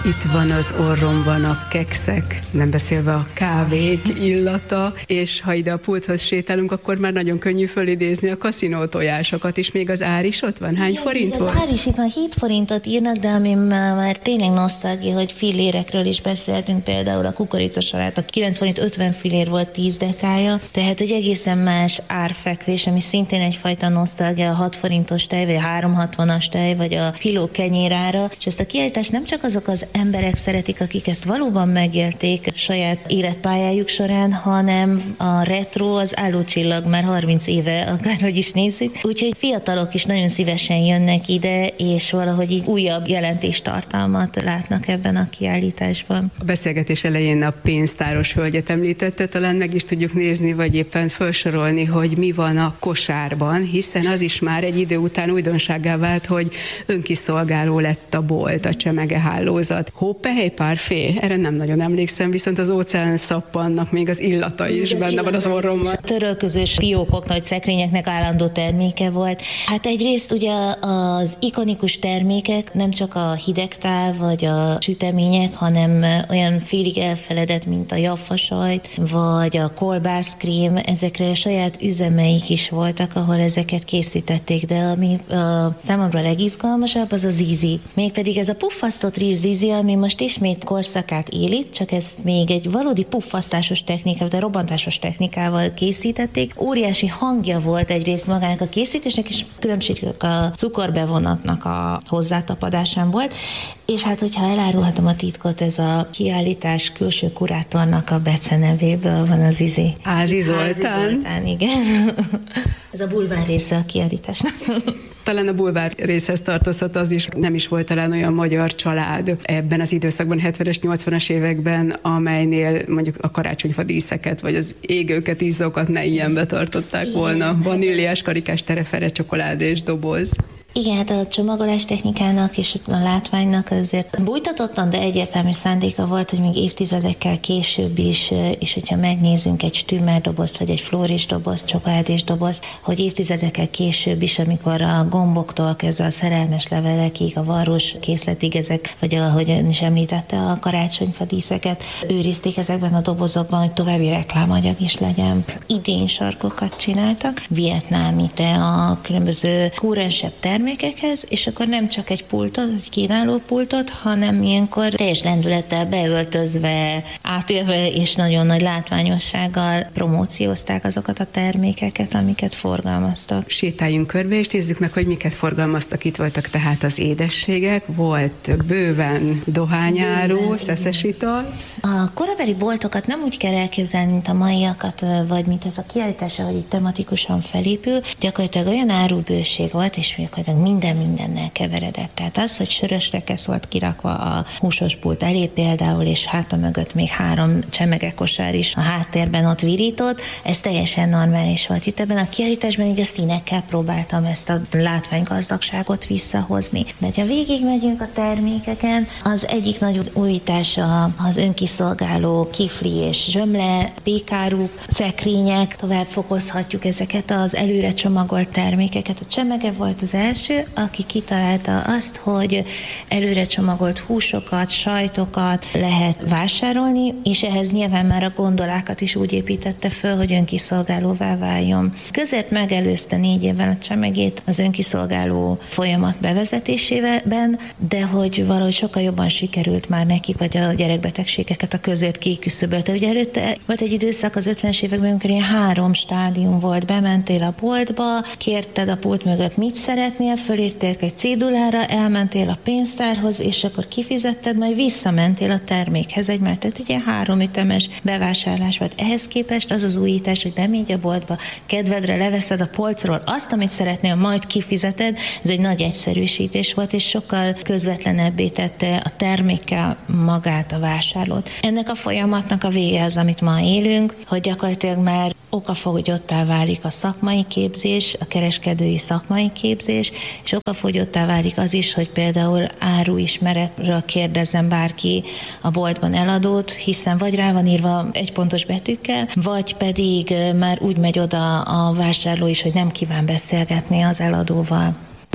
Itt van az orromban a kekszek, nem beszélve a kávék illata, és ha ide a pulthoz sétálunk, akkor már nagyon könnyű fölidézni a kaszinó tojásokat, és még az ár is ott van. Hány forint volt? Az ár is itt van, 7 forintot írnak, de ami már tényleg nosztalgia, hogy fillérekről is beszéltünk, például a kukoricasalát, a 9 forint 50 fillér volt 10 dekája, tehát hogy egészen más árfekvés, ami szintén egyfajta nosztalgia, a 6 forintos tej, vagy a 3,60-as tej, vagy a kiló kenyérára, és ezt a kiállítást nem csak azok az emberek szeretik, akik ezt valóban megélték saját életpályájuk során, hanem a retro az állócsillag már 30 éve, akárhogy is nézzük. Úgyhogy fiatalok is nagyon szívesen jönnek ide, és valahogy így újabb jelentéstartalmat látnak ebben a kiállításban. A beszélgetés elején a pénztáros hölgyet említette, talán meg is tudjuk nézni, vagy éppen felsorolni, hogy mi van a kosárban, hiszen az is már egy idő után újdonsággá vált, hogy önkiszolgáló lett a bolt, a csemegehálózat. Hópehely, párfé? Erre nem nagyon emlékszem, viszont az óceán szappannak még az illata is benne van az orromban. Törölközős fiókok, nagy szekrényeknek állandó terméke volt. Hát egyrészt ugye az ikonikus termékek nem csak a hidegtál vagy a sütemények, hanem olyan félig elfeledett, mint a jaffasajt, vagy a kolbászkrém, ezekre a saját üzemeik is voltak, ahol ezeket készítették, de ami számomra legizgalmasabb, az a zizi. Mégpedig ez a puffasztott rizs zizi, ami most ismét korszakát éli, csak ezt még egy valódi puffasztásos technikával, de robbantásos technikával készítették. Óriási hangja volt egyrészt magának a készítésnek, és különbségük a cukorbevonatnak a hozzátapadásán volt, és hát, hogyha elárulhatom a titkot, ez a kiállítás külső kurátornak a becenevéből van az Zizi. Ázi Zoltán. Ázi Zoltán, igen. Ez a bulvár része a kiállításnak. Talán a bulvár részhez tartozhat az is, nem is volt talán olyan magyar család ebben az időszakban, 70-es, 80-as években, amelynél mondjuk a karácsonyfa díszeket, vagy az égőket, izzókat ne ilyenbe tartották volna. Vaníliás, karikás, terefere, csokoládés doboz. Igen, hát a csomagolás technikának és a látványnak azért bújtatottan, de egyértelmű szándéka volt, hogy még évtizedekkel később is, és hogyha megnézzünk egy stümmer dobozt, vagy egy flóris dobozt, csokoládés dobozt, hogy évtizedekkel később is, amikor a gomboktól kezdve a szerelmes levelekig, a varrós készletig ezek, vagy ahogy ön is említette, a karácsonyfa díszeket őrizték ezekben a dobozokban, hogy további reklámanyag is legyen. Idén sarkokat csináltak, vietnámi tea, különböző kúrensebb termékekhez, és akkor nem csak egy pultot, egy kínáló pultot, hanem ilyenkor teljes lendülettel beöltözve, átélve és nagyon nagy látványossággal promóciózták azokat a termékeket, amiket forgalmaztak. Sétáljunk körbe, és nézzük meg, hogy miket forgalmaztak. Itt voltak tehát az édességek, volt bőven dohányáró, szeszes ital. A korabeli boltokat nem úgy kell elképzelni, mint a maiakat, vagy mint ez a kiállítás, ahogy itt tematikusan felépül. Gyakorlatilag olyan árubőség volt, és minden mindennel keveredett. Tehát az, hogy sörös rekesz volt kirakva a húsos pult elé például, és háta mögött még 3 csemegekosár is a háttérben ott virított, ez teljesen normális volt. Itt ebben a kiállításban így a színekkel próbáltam ezt a látványgazdagságot visszahozni. De ha végigmegyünk a termékeken, az egyik nagy újítás az önkiszolgáló kifli és zsömle, pékáruk, szekrények, tovább fokozhatjuk ezeket az előre csomagolt termékeket. A csemege volt az első, aki kitalálta azt, hogy előre csomagolt húsokat, sajtokat lehet vásárolni, és ehhez nyilván már a gondolákat is úgy építette föl, hogy önkiszolgálóvá váljon. Közért megelőzte 4 évvel a csemegét az önkiszolgáló folyamat bevezetésében, de hogy valahogy sokkal jobban sikerült már nekik, vagy a gyerekbetegségeket a közért kiküszöbölte. Ugye előtte volt egy időszak az 50-es években, amikor ilyen 3 stádium volt. Bementél a boltba, kérted a pult mögött, mit szeretnél, fölírték egy cédulára, elmentél a pénztárhoz, és akkor kifizetted, majd visszamentél a termékhez egymás. Tehát egy ilyen 3 ütemes bevásárlás volt. Ehhez képest az az újítás, hogy bemégy a boltba, kedvedre leveszed a polcról azt, amit szeretnél, majd kifizeted. Ez egy nagy egyszerűsítés volt, és sokkal közvetlenebbé tette a termékkel magát a vásárlót. Ennek a folyamatnak a vége az, amit ma élünk, hogy gyakorlatilag már okafogyottá válik a szakmai képzés, a kereskedői szakmai képzés, és okafogyottá válik az is, hogy például áruismeretről kérdezzen bárki a boltban eladót, hiszen vagy rá van írva egy pontos betűkkel, vagy pedig már úgy megy oda a vásárló is, hogy nem kíván beszélgetni az eladóval.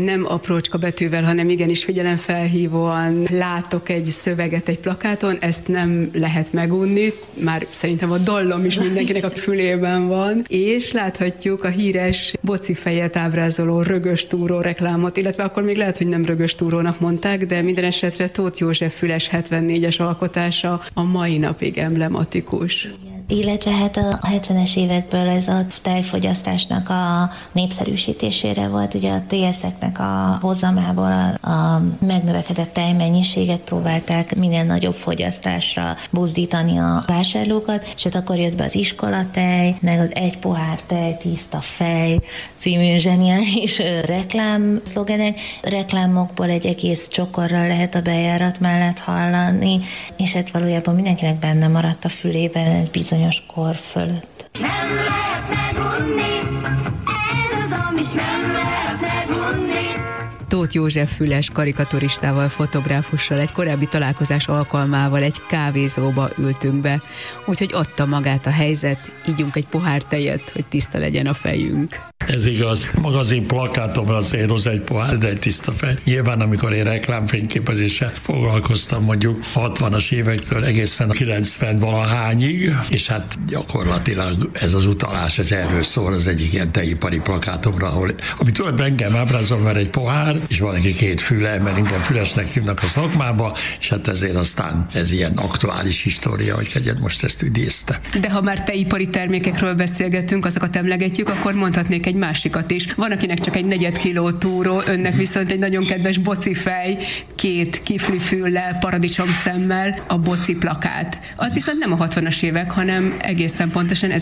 Nem aprócska betűvel, hanem igenis figyelemfelhívóan látok egy szöveget egy plakáton, ezt nem lehet megunni, már szerintem a dallom is mindenkinek a fülében van, és láthatjuk a híres bocifejet ábrázoló rögös túró reklámot, illetve akkor még lehet, hogy nem rögös túrónak mondták, de minden esetre Tóth József Füles 74-es alkotása a mai napig emblematikus. Illetve hát a 70-es évekből ez a tejfogyasztásnak a népszerűsítésére volt, ugye a TSZ-eknek a hozamából a megnövekedett tejmennyiséget próbálták minél nagyobb fogyasztásra buzdítani a vásárlókat, és hát akkor jött be az iskolatej, meg az egy pohár tej, tiszta fej című zseniális reklámszlogenek. Reklámokból egy egész csokorral lehet a bejárat mellett hallani, és hát valójában mindenkinek benne maradt a fülében egy bizonyos kor fölött. Nem lehet megunni, ez az, ami sem lehet megunni. Tóth József Füles karikaturistával, fotográfussal egy korábbi találkozás alkalmával egy kávézóba ültünk be, úgyhogy adta magát a helyzet, ígyunk egy pohár tejet, hogy tiszta legyen a fejünk. Ez igaz. Magazin plakátomra azért hoz egy pohár, de egy tiszta fej. Nyilván, amikor én reklámfényképezéssel foglalkoztam mondjuk 60-as évektől egészen 90-valahányig, és hát gyakorlatilag ez az utalás, ez erről szól az egyik ilyen tejipari plakátomra, ami tulajdonképpen engem ábrázol, mert egy pohár, és van neki két füle, mert engem Fülesnek hívnak a szakmába, és hát ezért aztán ez ilyen aktuális história, hogy Kegyed most ezt idézte. De ha már tejipari termékekről beszélgetünk, azokat emlegetjük, akkor mondhatnék egy másikat is. Van, akinek csak egy 4 kiló túró, önnek viszont egy nagyon kedves bocifej, 2 kiflifüllel, paradicsomszemmel, a boci plakát. Az viszont nem a 60-as évek, hanem egészen pontosan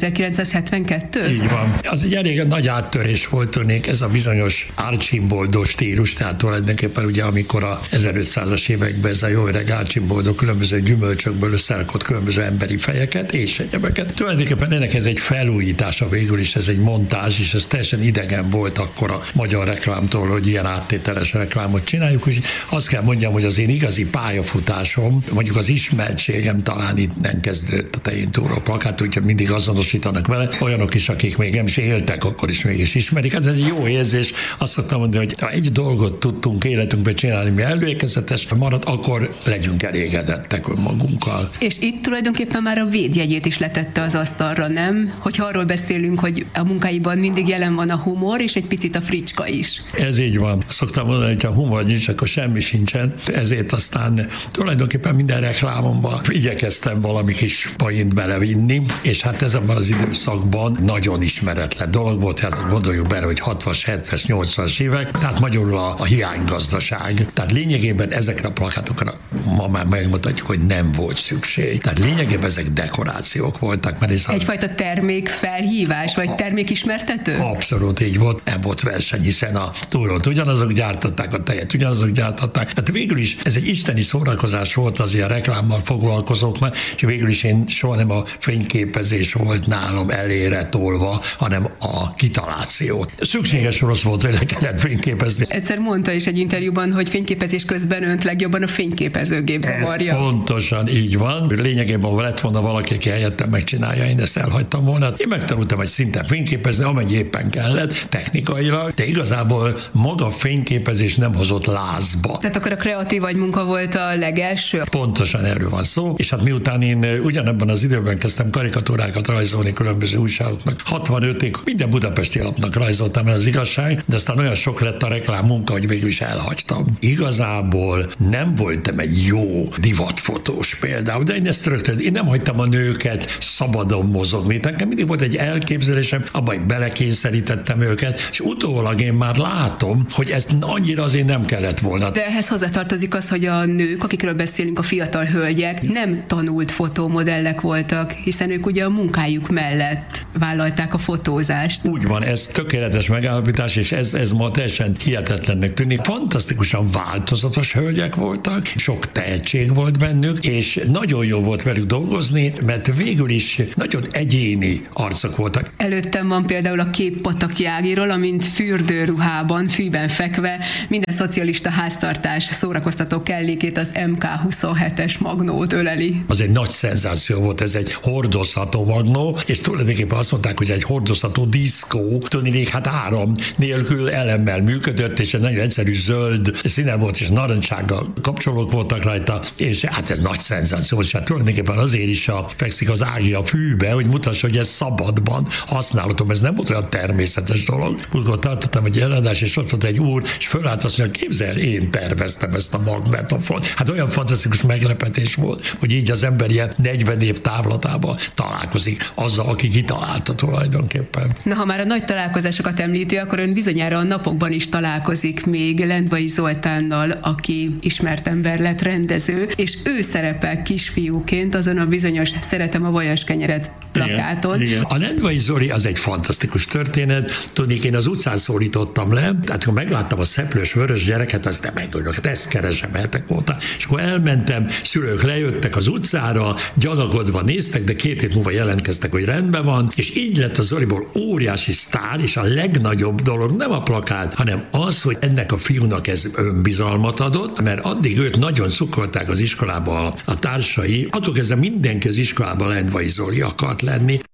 1972? Így van. Az egy elég nagy áttörés volt tűnik, ez a bizonyos Archimboldos stílus, tehát tulajdonképpen ugye amikor a 1500-as években ez a jó öreg Archimboldo különböző gyümölcsökből összerakott különböző emberi fejeket és egyebeket. Tulajdonképpen ennek ez egy felújítása végül is, ez egy montázs, és ez teljesen idegen volt akkor a magyar reklámtól, hogy ilyen áttételes reklámot csináljuk, úgyhogy azt kell mondjam, hogy az én igazi pályafutásom, mondjuk az ismertségem talán itt nem kezdődött a Tején túró plakát, úgyhogy mindig azonosítanak vele, olyanok is, akik még nem is éltek, akkor is mégis ismerik. Ez egy jó érzés, azt szoktam mondani, hogy ha egy dolgot tudtunk életünkben csinálni, mi előkezetes marad, akkor legyünk elégedettek önmagunkkal. És itt tulajdonképpen már a védjegyét is letette az asztalra, nem? Hogyha arról beszélünk, hogy a munkáiban mindig jelen van a humor, és egy picit a fricska is. Ez így van. Szoktam mondani, hogy ha humor nincs, akkor semmi sincsen. Ezért aztán tulajdonképpen minden reklámomban igyekeztem valami kis poént belevinni, és hát ezekben az időszakban nagyon ismeretlen dolog volt, hát gondoljuk bele, hogy 60-as, 70-es, 80-as évek, tehát magyarul a hiánygazdaság. Tehát lényegében ezekre a plakátokra ma már megmutatjuk, hogy nem volt szükség. Tehát lényegében ezek dekorációk voltak. Mert ez egyfajta termékfelhívás, vagy termékismertető? Abszolút így volt, nem volt verseny, hiszen a túrót ugyanazok gyártották, a tejet ugyanazok gyártották. Hát végül is ez egy isteni szórakozás volt az ilyen reklámmal foglalkozóknak, és végül is én soha nem a fényképezés volt nálam elére tolva, hanem a kitaláció. Szükséges rossz volt, hogy le kellett fényképezni. Egyszer mondta is egy interjúban, hogy fényképezés közben önt legjobban a fényképezőgép zavarja. Ez pontosan így van. Lényegében, ha lett volna valaki, aki helyettem megcsinálja, én ezt elhagytam volna. Én megtanultam egy szinten fényképezni, amennyi éppen kellett technikailag, de igazából maga a fényképezés nem hozott lázba. Tehát akkor a kreatív agymunka volt a legelső? Pontosan erről van szó, és hát miután én ugyanebben az időben kezdtem karikatúrákat rajzolni különböző újságoknak, 65-ig minden budapesti lapnak rajzoltam el, az igazság, de aztán olyan sok lett a reklám munka, hogy végül is elhagytam. Igazából nem voltam egy jó divatfotós például, de én ezt rögtön, én nem hagytam a nőket szabadon mozogni. Nekem mindig volt egy elképzelésem, abban hogy belekényszerítettem őket, és utólag én már látom, hogy ezt annyira azért nem kellett volna. De ehhez hozzátartozik az, hogy a nők, akikről beszélünk, a fiatal hölgyek, nem tanult fotómodellek voltak, hiszen ők ugye a munkájuk mellett vállalták a fotózást. Úgy van, ez tökéletes megállapítás, és ez ma teljesen hihetetlennek tűnik. Fantasztikusan változatos hölgyek voltak, sok tehetség volt bennük, és nagyon jó volt velük dolgozni, mert végül is nagyon egyéni arcok voltak. Előttem van például a kép Pataki Ágiról, amint fürdőruhában, fűben fekve minden szocialista háztartás szórakoztató kellékét, az MK27-es magnót öleli. Az egy nagy szenzáció volt, ez egy hordozható magnó, és tulajdonképpen azt mondták, hogy egy hordozható diszkó, tudnék, hát áram nélkül elemmel működött, és egy nagyon egyszerű zöld színe volt, és narancsággal kapcsolók voltak rajta, és hát ez nagy szenzáció, és hát tulajdonképpen azért is fekszik az Ági a fűbe, hogy mutassa, hogy ez szabadban használható, ez nem volt olyan természetes dolog. Akkor tartottam egy előadást, és ott volt egy úr, és fölállt azt mondja, képzel, én terveztem ezt a magnetofont. Hát olyan fantasztikus meglepetés volt, hogy így az ember ilyen 40 év távlatában találkozik azzal, aki kitalálta tulajdonképpen. Na, ha már a nagy találkozásokat említi, akkor ön bizonyára a napokban is találkozik még Lendvai Zoltánnal, aki ismert ember lett, rendező, és ő szerepel kisfiúként azon a bizonyos Szeretem a vajaskenyeret plakáton. Igen. A Lendvai Zoli az egy fantasztikus történet. Tudnék, én az utcán szólítottam le, tehát ha megláttam a szeplős vörös gyereket, azt nem megdőlök, hát ezt keresem, hetek óta. És akkor elmentem, szülők lejöttek az utcára, gyanakodva néztek, de 2 hét múlva jelentkeztek, hogy rendben van, és így lett a Zoliból óriási sztár, és a legnagyobb dolog nem a plakát, hanem az, hogy ennek a fiúnak ez önbizalmat adott, mert addig őt nagyon cukolták az iskolába a társai, attól kezdve mindenki az iskolában Lendvai Zoli akart lenni.